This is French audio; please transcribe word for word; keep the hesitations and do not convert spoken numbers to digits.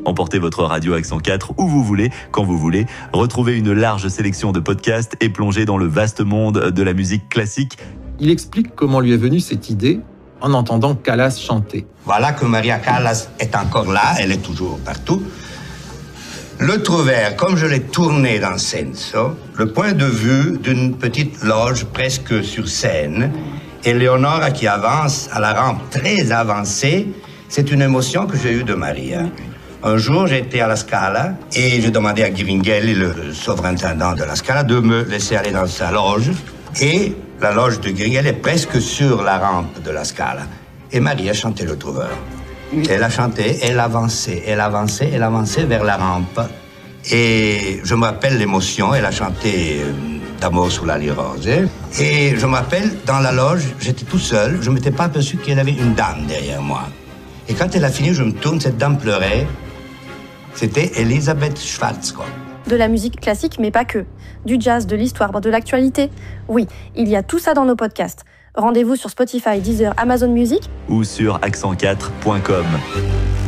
Emportez votre radio Accent quatre où vous voulez, quand vous voulez. Retrouvez une large sélection de podcasts et plongez dans le vaste monde de la musique classique. Il explique comment lui est venue cette idée en entendant Callas chanter. Voilà que Maria Callas est encore là, elle est toujours partout. Le Trouvère, comme je l'ai tourné dans Senso, le point de vue d'une petite loge presque sur scène, et Leonora qui avance à la rampe très avancée, c'est une émotion que j'ai eue de Maria. Un jour, j'étais à la Scala et j'ai demandé à Ghiringhelli, le surintendant de la Scala, de me laisser aller dans sa loge. Et la loge de Ghiringhelli est presque sur la rampe de la Scala. Et Maria chantait le Trouveur. Elle a chanté, elle avançait, elle avançait, elle avançait vers la rampe. Et je me rappelle l'émotion, elle a chanté euh, D'amour sous la rose. Et je me rappelle, dans la loge, j'étais tout seul, je ne m'étais pas aperçu qu'il y avait une dame derrière moi. Et quand elle a fini, je me tourne, cette dame pleurait. C'était Elisabeth Schwarzkopf. De la musique classique, mais pas que. Du jazz, de l'histoire, de l'actualité. Oui, il y a tout ça dans nos podcasts. Rendez-vous sur Spotify, Deezer, Amazon Music ou sur accent quatre point com.